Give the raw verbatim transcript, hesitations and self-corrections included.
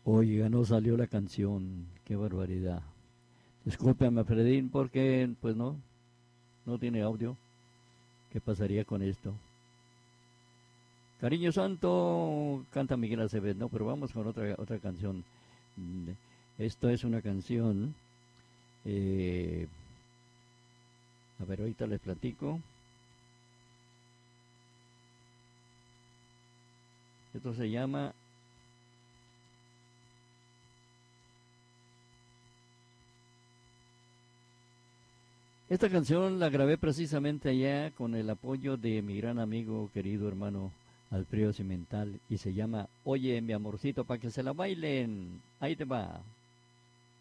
Oiga, no salió la canción, qué barbaridad. Discúlpeme, Fredín, porque pues no, no tiene audio. ¿Qué pasaría con esto? Cariño Santo, canta Miguel Acevedo, no, pero vamos con otra, otra canción. Mm, Esto es una canción, eh, a ver, ahorita les platico. Esto se llama Esta canción la grabé precisamente allá con el apoyo de mi gran amigo, querido hermano Alfredo Cimental, y se llama Oye, mi amorcito, para que se la bailen. Ahí te va.